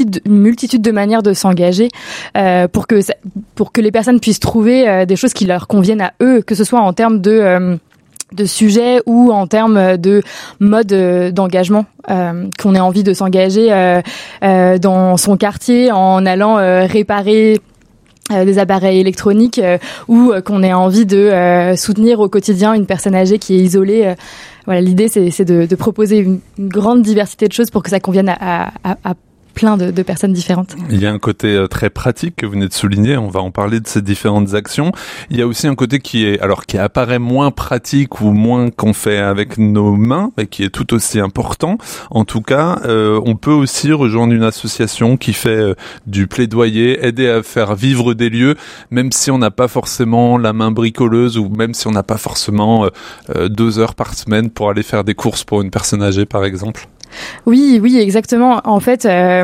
multitude de manières de s'engager pour que les personnes puissent trouver des choses qui leur conviennent à eux, que ce soit en termes de sujets ou en termes de mode d'engagement, qu'on ait envie de s'engager dans son quartier en allant réparer des appareils électroniques ou qu'on ait envie de soutenir au quotidien une personne âgée qui est isolée. Voilà, l'idée c'est de proposer une grande diversité de choses pour que ça convienne à plein de personnes différentes. Il y a un côté très pratique que vous venez de souligner, on va en parler de ces différentes actions. Il y a aussi un côté qui apparaît moins pratique ou moins qu'on fait avec nos mains, mais qui est tout aussi important. En tout cas, on peut aussi rejoindre une association qui fait du plaidoyer, aider à faire vivre des lieux, même si on n'a pas forcément la main bricoleuse ou même si on n'a pas forcément 2 heures par semaine pour aller faire des courses pour une personne âgée, par exemple. Oui, exactement. En fait,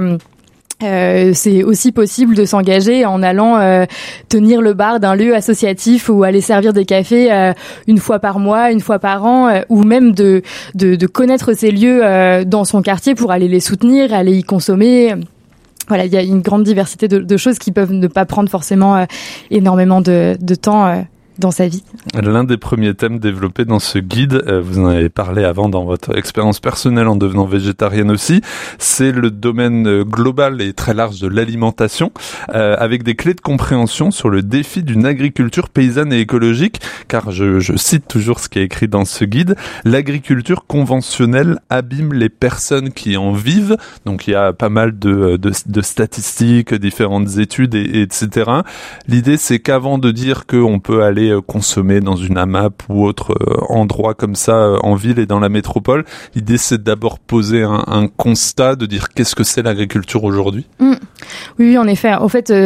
c'est aussi possible de s'engager en allant tenir le bar d'un lieu associatif ou aller servir des cafés une fois par mois, une fois par an, ou même de connaître ces lieux dans son quartier pour aller les soutenir, aller y consommer. Voilà, il y a une grande diversité de choses qui peuvent ne pas prendre forcément énormément de temps dans sa vie. L'un des premiers thèmes développés dans ce guide, vous en avez parlé avant dans votre expérience personnelle en devenant végétarienne aussi, c'est le domaine global et très large de l'alimentation, avec des clés de compréhension sur le défi d'une agriculture paysanne et écologique, car je cite toujours ce qui est écrit dans ce guide, l'agriculture conventionnelle abîme les personnes qui en vivent, donc il y a pas mal de statistiques, différentes études, etc. L'idée c'est qu'avant de dire qu'on peut aller consommer dans une AMAP ou autre endroit comme ça en ville et dans la métropole. L'idée, c'est d'abord poser un constat, de dire qu'est-ce que c'est l'agriculture aujourd'hui. Oui, en effet. En fait,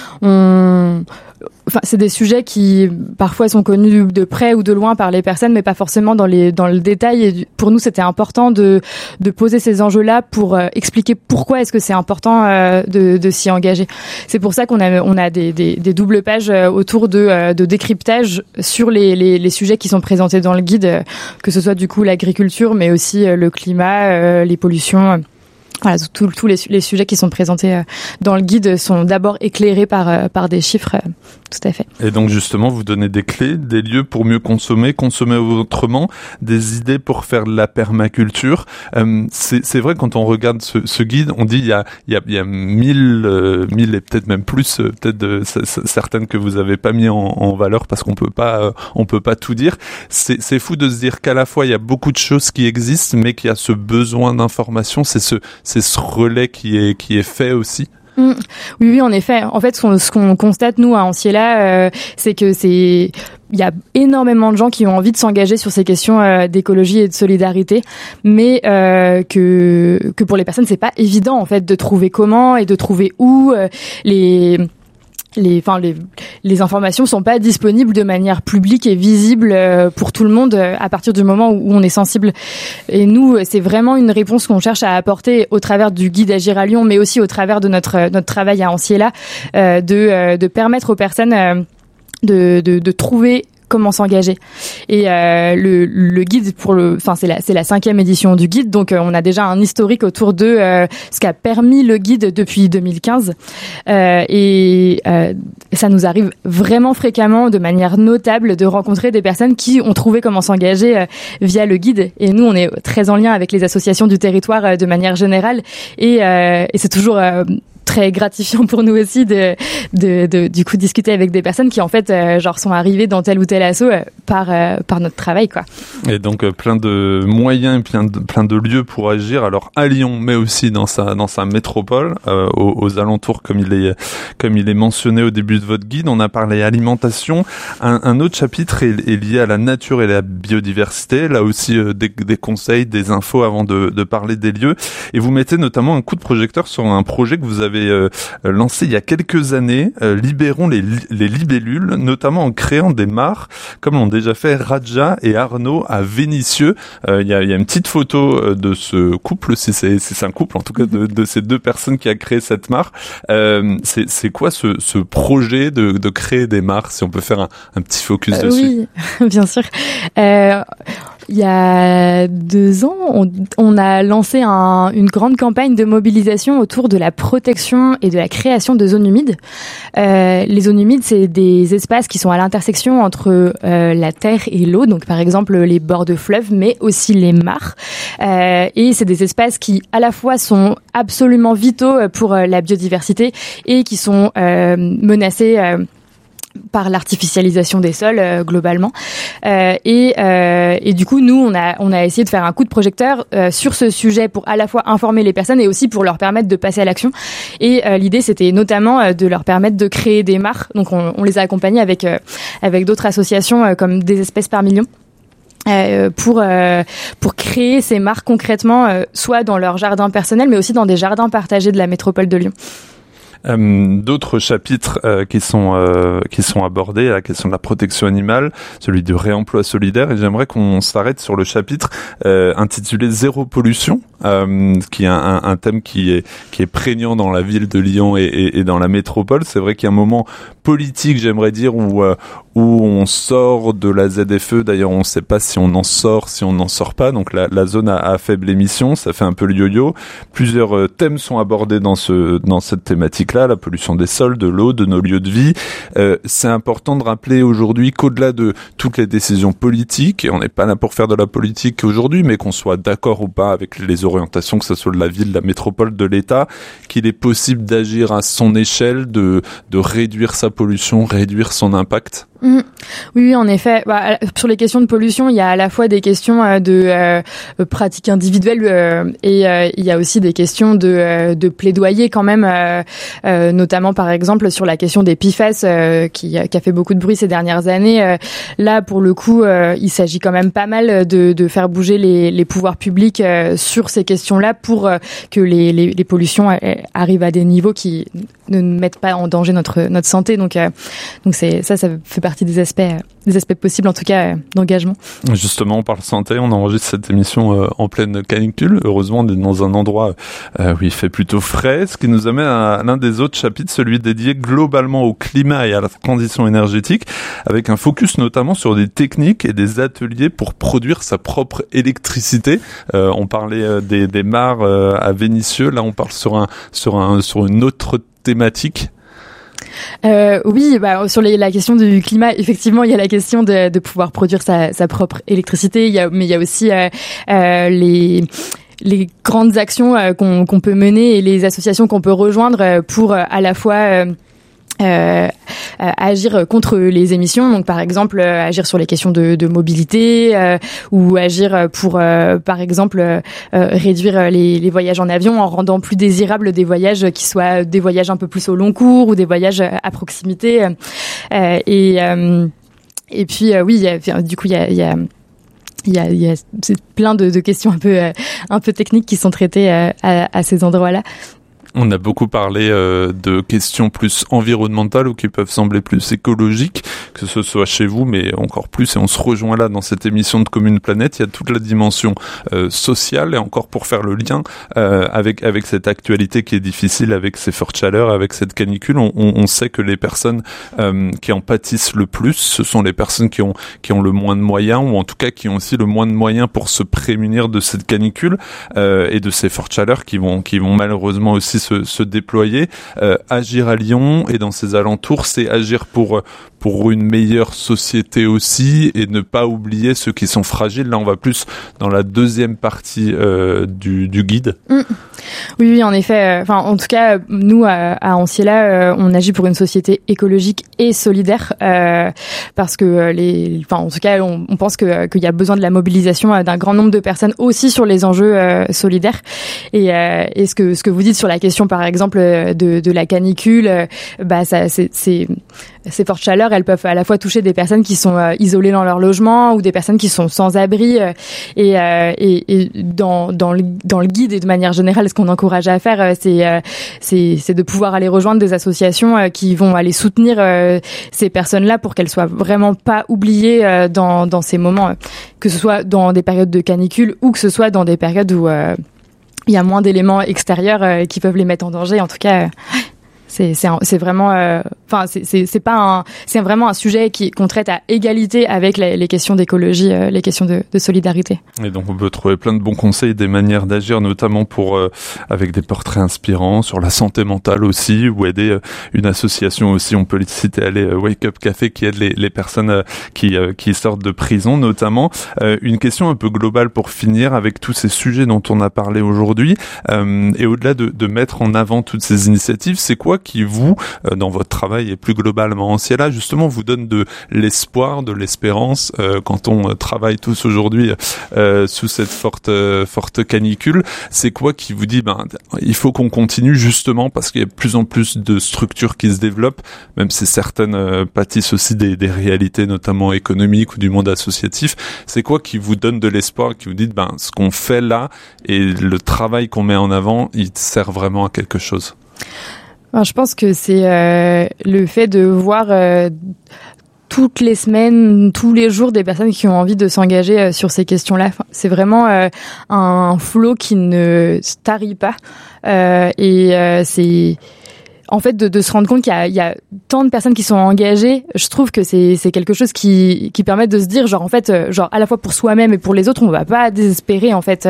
c'est des sujets qui parfois sont connus de près ou de loin par les personnes, mais pas forcément dans le détail. Et pour nous, c'était important de poser ces enjeux-là pour expliquer pourquoi est-ce que c'est important de s'y engager. C'est pour ça qu'on a des doubles pages autour de décryptage sur les sujets qui sont présentés dans le guide, que ce soit du coup l'agriculture, mais aussi le climat, les pollutions. Voilà, tous les sujets qui sont présentés dans le guide sont d'abord éclairés par des chiffres, tout à fait. Et donc justement, vous donnez des clés, des lieux pour mieux consommer autrement, des idées pour faire de la permaculture. C'est vrai, quand on regarde ce guide, on dit il y a 1000 et peut-être même plus, certaines que vous avez pas mis en valeur parce qu'on peut pas tout dire. C'est fou de se dire qu'à la fois il y a beaucoup de choses qui existent, mais qu'il y a ce besoin d'information, c'est ce relais qui est fait aussi. Oui, en effet. En fait, ce qu'on constate, nous, à Anciella, c'est que il y a énormément de gens qui ont envie de s'engager sur ces questions d'écologie et de solidarité, mais que pour les personnes, c'est pas évident, en fait, de trouver comment et de trouver où les informations sont pas disponibles de manière publique et visible pour tout le monde à partir du moment où on est sensible. Et nous, c'est vraiment une réponse qu'on cherche à apporter au travers du guide Agir à Lyon, mais aussi au travers de notre travail à Anciella, de permettre aux personnes de trouver comment s'engager. Et le guide c'est la 5e édition du guide, donc on a déjà un historique autour de ce qu'a permis le guide depuis 2015. Et ça nous arrive vraiment fréquemment, de manière notable, de rencontrer des personnes qui ont trouvé comment s'engager via le guide. Et nous, on est très en lien avec les associations du territoire de manière générale. Et c'est toujours très gratifiant pour nous aussi de du coup discuter avec des personnes qui en fait sont arrivées dans tel ou tel asso par notre travail, quoi. Et donc plein de moyens, plein de lieux pour agir, alors à Lyon mais aussi dans sa métropole, aux alentours comme il est mentionné au début de votre guide. On a parlé alimentation. Un autre chapitre est lié à la nature et la biodiversité, là aussi des conseils, des infos avant de parler des lieux, et vous mettez notamment un coup de projecteur sur un projet que vous avez lancé il y a quelques années, Libérons les libellules, notamment en créant des mares, comme l'ont déjà fait Radja et Arnaud à Vénissieux. Il y a une petite photo de ce couple, si c'est un couple en tout cas, de ces deux personnes qui a créé cette mare. C'est quoi ce projet de créer des mares, si on peut faire un petit focus dessus? Oui, bien sûr. Il y a 2 ans, on a lancé une grande campagne de mobilisation autour de la protection et de la création de zones humides. Les zones humides, c'est des espaces qui sont à l'intersection entre la terre et l'eau, donc par exemple les bords de fleuves, mais aussi les mares. Et c'est des espaces qui, à la fois, sont absolument vitaux pour la biodiversité et qui sont menacés par l'artificialisation des sols globalement et du coup nous on a essayé de faire un coup de projecteur sur ce sujet pour à la fois informer les personnes et aussi pour leur permettre de passer à l'action et l'idée c'était notamment de leur permettre de créer des mares. Donc on les a accompagnés avec d'autres associations comme des espèces par million pour créer ces mares concrètement soit dans leur jardin personnel mais aussi dans des jardins partagés de la métropole de Lyon. D'autres chapitres qui sont abordés, la question de la protection animale, celui du réemploi solidaire, et j'aimerais qu'on s'arrête sur le chapitre intitulé Zéro pollution, qui est un thème qui est prégnant dans la ville de Lyon et dans la métropole. C'est vrai qu'il y a un moment politique, j'aimerais dire, où on sort de la ZFE. D'ailleurs, on ne sait pas si on en sort, si on n'en sort pas. Donc la zone à faible émission, ça fait un peu le yo-yo. Plusieurs thèmes sont abordés dans cette thématique-là, la pollution des sols, de l'eau, de nos lieux de vie. C'est important de rappeler aujourd'hui qu'au-delà de toutes les décisions politiques, et on n'est pas là pour faire de la politique aujourd'hui, mais qu'on soit d'accord ou pas avec les orientations, que ce soit de la ville, de la métropole, de l'État, qu'il est possible d'agir à son échelle, de réduire sa pollution, réduire son impact. Oui, en effet. Sur les questions de pollution, il y a à la fois des questions de pratiques individuelles et il y a aussi des questions de plaidoyer quand même, notamment par exemple sur la question des PFAS qui a fait beaucoup de bruit ces dernières années. Là, pour le coup, il s'agit quand même pas mal de faire bouger les pouvoirs publics sur ces questions-là pour que les pollutions arrivent à des niveaux qui ne mettent pas en danger notre santé. Donc ça fait partie des aspects possibles, en tout cas, d'engagement. Justement, on parle santé, on enregistre cette émission en pleine canicule. Heureusement, on est dans un endroit où il fait plutôt frais, ce qui nous amène à l'un des autres chapitres, celui dédié globalement au climat et à la transition énergétique, avec un focus notamment sur des techniques et des ateliers pour produire sa propre électricité. On parlait des mares à Vénissieux, là on parle sur une autre thématique. Oui, sur la question du climat, effectivement, il y a la question de pouvoir produire sa propre électricité. Mais il y a aussi les grandes actions qu'on peut mener et les associations qu'on peut rejoindre pour à la fois agir contre les émissions, donc par exemple agir sur les questions de mobilité ou agir pour par exemple réduire les voyages en avion en rendant plus désirables des voyages qui soient des voyages un peu plus au long cours ou des voyages à proximité et puis oui, il y a plein de questions un peu techniques qui sont traitées à ces endroits-là. On a beaucoup parlé de questions plus environnementales ou qui peuvent sembler plus écologiques, que ce soit chez vous, mais encore plus, et on se rejoint là dans cette émission de Commune Planète, il y a toute la dimension sociale, et encore pour faire le lien avec cette actualité qui est difficile, avec ces fortes chaleurs, avec cette canicule, on sait que les personnes qui en pâtissent le plus, ce sont les personnes qui ont le moins de moyens, ou en tout cas qui ont aussi le moins de moyens pour se prémunir de cette canicule et de ces fortes chaleurs qui vont malheureusement aussi se déployer. Agir à Lyon et dans ses alentours, c'est agir pour une meilleure société aussi, et ne pas oublier ceux qui sont fragiles. Là, on va plus dans la deuxième partie du guide. Oui, en effet. En tout cas, nous, à Anciella, on agit pour une société écologique et solidaire, parce que en tout cas, on pense qu'il y a besoin de la mobilisation d'un grand nombre de personnes aussi sur les enjeux solidaires. Et ce que vous dites sur la question, par exemple, de la canicule, ces fortes chaleurs, elles peuvent à la fois toucher des personnes qui sont isolées dans leur logement ou des personnes qui sont sans abri. Et dans le guide et de manière générale, ce qu'on encourage à faire, c'est de pouvoir aller rejoindre des associations qui vont aller soutenir ces personnes-là pour qu'elles soient vraiment pas oubliées dans ces moments, que ce soit dans des périodes de canicule ou que ce soit dans des périodes où il y a moins d'éléments extérieurs qui peuvent les mettre en danger. En tout cas, c'est vraiment, c'est vraiment un sujet qu'on traite à égalité avec les questions d'écologie, les questions de solidarité. Et donc on peut trouver plein de bons conseils, des manières d'agir, notamment avec des portraits inspirants sur la santé mentale aussi, ou aider une association aussi, on peut les citer, Wake Up Café, qui aide les personnes qui sortent de prison notamment. Une question un peu globale pour finir avec tous ces sujets dont on a parlé aujourd'hui, et au-delà de mettre en avant toutes ces initiatives, c'est quoi qui vous, dans votre travail et plus globalement en Ciela, justement vous donne de l'espoir, de l'espérance quand on travaille tous aujourd'hui sous cette forte canicule? C'est quoi qui vous dit il faut qu'on continue, justement parce qu'il y a de plus en plus de structures qui se développent, même si certaines pâtissent aussi des réalités notamment économiques ou du monde associatif? C'est quoi qui vous donne de l'espoir, qui vous dit ce qu'on fait là et le travail qu'on met en avant, il sert vraiment à quelque chose? Je pense que c'est le fait de voir toutes les semaines, tous les jours, des personnes qui ont envie de s'engager sur ces questions-là. C'est vraiment un flot qui ne se tarit pas. C'est en fait de se rendre compte qu'il y a tant de personnes qui sont engagées. Je trouve que c'est quelque chose qui permet de se dire à la fois pour soi-même et pour les autres, on va pas désespérer en fait.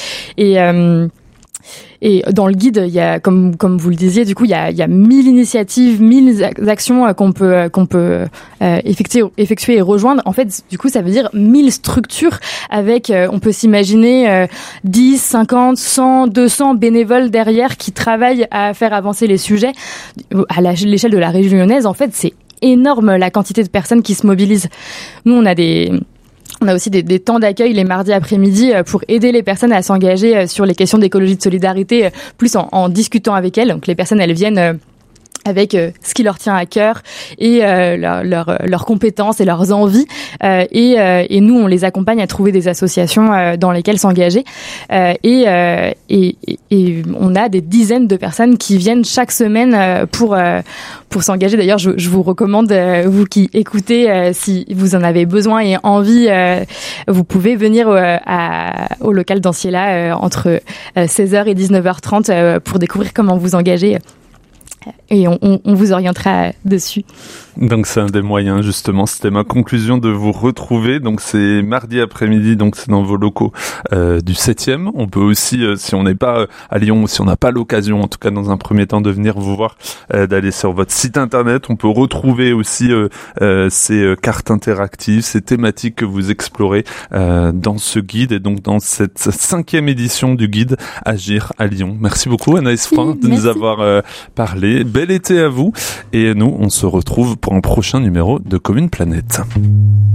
Et dans le guide, il y a, comme vous le disiez, du coup, il y a 1000 initiatives, 1000 actions qu'on peut effectuer et rejoindre. En fait, du coup, ça veut dire 1000 structures avec, on peut s'imaginer 10, 50, 100, 200 bénévoles derrière qui travaillent à faire avancer les sujets. À l'échelle de la région lyonnaise, en fait, c'est énorme la quantité de personnes qui se mobilisent. Nous, on a aussi des temps d'accueil les mardis après-midi pour aider les personnes à s'engager sur les questions d'écologie, de solidarité, plus en discutant avec elles. Donc les personnes, elles viennent avec ce qui leur tient à cœur et leurs compétences et leurs envies. Et nous, on les accompagne à trouver des associations dans lesquelles s'engager. Et on a des dizaines de personnes qui viennent chaque semaine pour s'engager. D'ailleurs, je vous recommande, vous qui écoutez, si vous en avez besoin et envie, vous pouvez venir au local d'Anciela entre 16h et 19h30 pour découvrir comment vous engager. Et on vous orientera dessus. Donc c'est un des moyens, justement. C'était ma conclusion de vous retrouver. Donc c'est mardi après-midi, donc c'est dans vos locaux du 7e. On peut aussi, si on n'est pas à Lyon, si on n'a pas l'occasion, en tout cas dans un premier temps, de venir vous voir, d'aller sur votre site internet. On peut retrouver aussi ces cartes interactives, ces thématiques que vous explorez dans ce guide et donc dans cette 5e édition du guide Agir à Lyon. Merci beaucoup Anaïs Frein de nous avoir parlé. Bel été à vous et nous on se retrouve pour un prochain numéro de Commune Planète.